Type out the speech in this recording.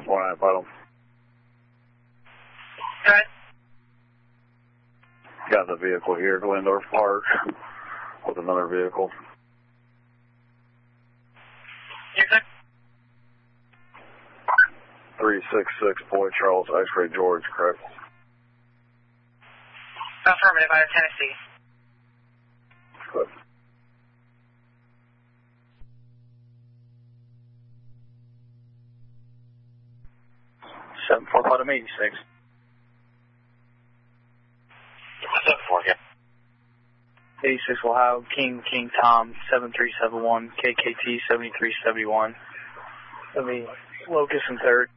49, final. Good. Got the vehicle here, Glendorf Park, with another vehicle. Houston? 366 Boy Charles, X-Ray George, correct? Affirmative, out of Tennessee. Good. Seven four bottom 86. 74, yeah. 86 Ohio, King Tom 7371, KKT 7371. Let me locus in third.